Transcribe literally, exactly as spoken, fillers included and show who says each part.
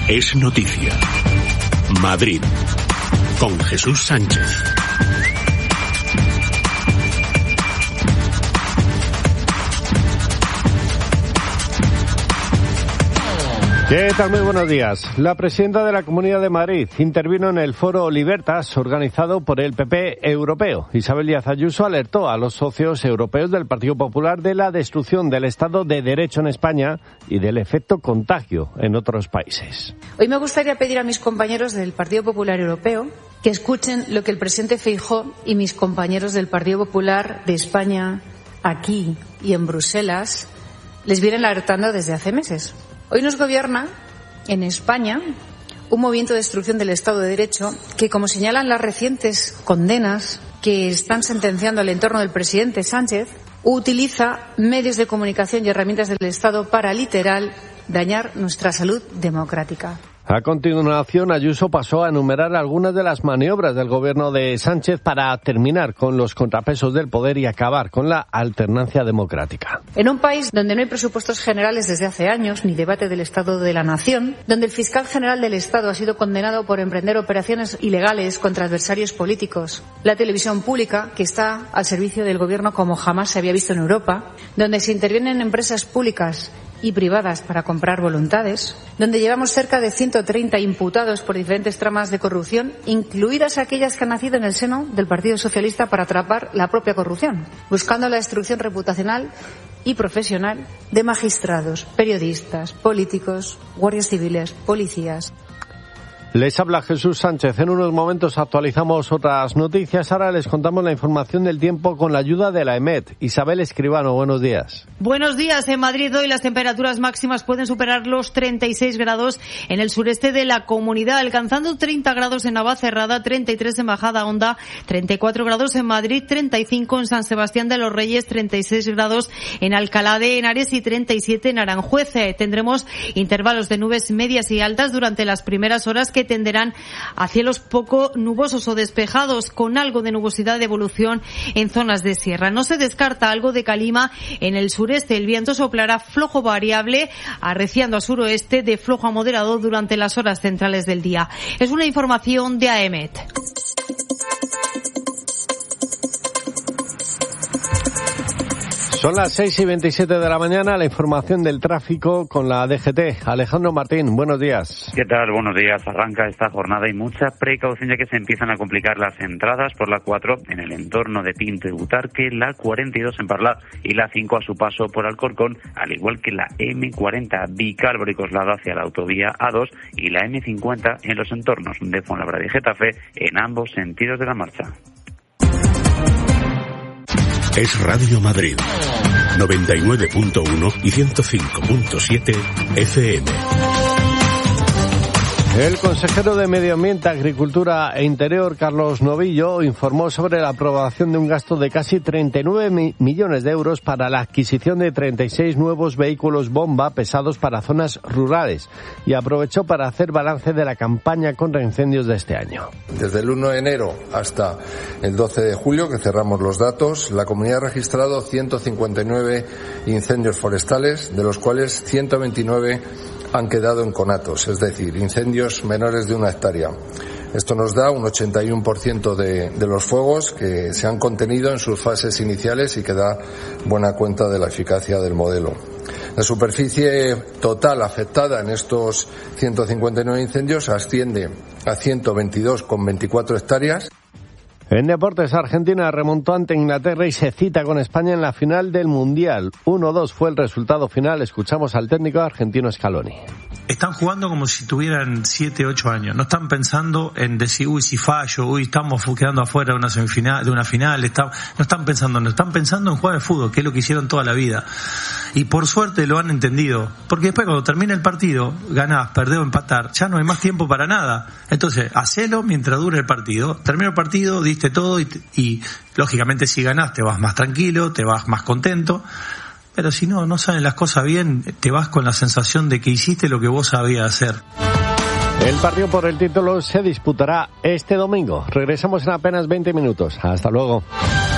Speaker 1: es noticia. Madrid, con Jesús Sánchez.
Speaker 2: ¿Qué tal? Muy buenos días. La presidenta de la Comunidad de Madrid intervino en el foro Libertas organizado por el P P europeo. Isabel Díaz Ayuso alertó a los socios europeos del Partido Popular de la destrucción del Estado de Derecho en España y del efecto contagio en otros países.
Speaker 3: Hoy me gustaría pedir a mis compañeros del Partido Popular Europeo que escuchen lo que el presidente Feijóo y mis compañeros del Partido Popular de España, aquí y en Bruselas, les vienen alertando desde hace meses. Hoy nos gobierna en España un movimiento de destrucción del Estado de Derecho que, como señalan las recientes condenas que están sentenciando al entorno del presidente Sánchez, utiliza medios de comunicación y herramientas del Estado para, literal, dañar nuestra salud democrática.
Speaker 2: A continuación, Ayuso pasó a enumerar algunas de las maniobras del gobierno de Sánchez para terminar con los contrapesos del poder y acabar con la alternancia democrática.
Speaker 3: En un país donde no hay presupuestos generales desde hace años, ni debate del Estado de la Nación, donde el fiscal general del Estado ha sido condenado por emprender operaciones ilegales contra adversarios políticos, la televisión pública, que está al servicio del gobierno como jamás se había visto en Europa, donde se intervienen empresas públicas y privadas para comprar voluntades, donde llevamos cerca de ciento treinta imputados por diferentes tramas de corrupción, incluidas aquellas que han nacido en el seno del Partido Socialista para atrapar la propia corrupción, buscando la destrucción reputacional y profesional de magistrados, periodistas, políticos, guardias civiles, policías.
Speaker 2: Les habla Jesús Sánchez. En unos momentos actualizamos otras noticias. Ahora les contamos la información del tiempo con la ayuda de la EMET. Isabel Escribano, buenos días.
Speaker 4: Buenos días. En Madrid hoy las temperaturas máximas pueden superar los treinta y seis grados en el sureste de la comunidad, alcanzando treinta grados en Navacerrada, treinta y tres en Majadahonda, treinta y cuatro grados en Madrid, treinta y cinco en San Sebastián de los Reyes, treinta y seis grados en Alcalá de Henares y treinta y siete en Aranjuez. Tendremos intervalos de nubes medias y altas durante las primeras horas que tenderán a cielos poco nubosos o despejados, con algo de nubosidad de evolución en zonas de sierra. No se descarta algo de calima en el sureste. El viento soplará flojo variable, arreciando a suroeste de flojo a moderado durante las horas centrales del día. Es una información de AEMET.
Speaker 2: Son las seis y veintisiete de la mañana, la información del tráfico con la D G T. Alejandro Martín, buenos días.
Speaker 5: ¿Qué tal? Buenos días. Arranca esta jornada y mucha precaución ya que se empiezan a complicar las entradas por la cuatro en el entorno de Pinto y Butarque, la cuarenta y dos en Parla y la cinco a su paso por Alcorcón, al igual que la eme cuarenta Vicálvaro y Coslada hacia la autovía A dos y la eme cincuenta en los entornos de Fuenlabrada y Getafe en ambos sentidos de la marcha.
Speaker 1: Es Radio Madrid, noventa y nueve punto uno y ciento cinco punto siete F M.
Speaker 2: El consejero de Medio Ambiente, Agricultura e Interior, Carlos Novillo, informó sobre la aprobación de un gasto de casi treinta y nueve millones de euros para la adquisición de treinta y seis nuevos vehículos bomba pesados para zonas rurales y aprovechó para hacer balance de la campaña contra incendios de este año.
Speaker 6: Desde el uno de enero hasta el doce de julio, que cerramos los datos, la comunidad ha registrado ciento cincuenta y nueve incendios forestales, de los cuales ciento veintinueve han quedado en conatos, es decir, incendios menores de una hectárea. Esto nos da un ochenta y uno por ciento de, de los fuegos que se han contenido en sus fases iniciales y que da buena cuenta de la eficacia del modelo. La superficie total afectada en estos ciento cincuenta y nueve incendios asciende a ciento veintidós coma veinticuatro hectáreas.
Speaker 2: En deportes, Argentina remontó ante Inglaterra y se cita con España en la final del Mundial. uno dos fue el resultado final. Escuchamos al técnico argentino Scaloni.
Speaker 7: Están jugando como si tuvieran siete, ocho años. No están pensando en decir, uy, si fallo, uy, estamos quedando afuera de una semifinal, de una final. Está, no están pensando, no están pensando en jugar al fútbol, que es lo que hicieron toda la vida. Y por suerte lo han entendido. Porque después cuando termina el partido, ganás, perdés o empatar, ya no hay más tiempo para nada. Entonces, hacelo mientras dure el partido. Termina el partido, diste todo y, y lógicamente si ganás te vas más tranquilo, te vas más contento. Pero si no, no salen las cosas bien, te vas con la sensación de que hiciste lo que vos sabías hacer.
Speaker 2: El partido por el título se disputará este domingo. Regresamos en apenas veinte minutos. Hasta luego.